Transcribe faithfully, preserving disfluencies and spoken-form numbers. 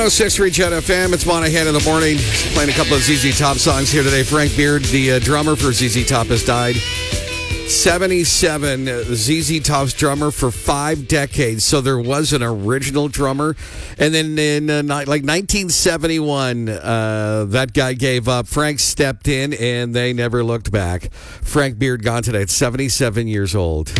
oh six Reach Out F M. It's Monahan in the morning. Playing a couple of Z Z Top songs here today. Frank Beard, the uh, drummer for Z Z Top, has died. seventy-seven, uh, Z Z Top's drummer for five decades. So there was an original drummer. And then in uh, ni- like nineteen seventy-one, uh, that guy gave up. Frank stepped in and they never looked back. Frank Beard gone today at seventy-seven years old.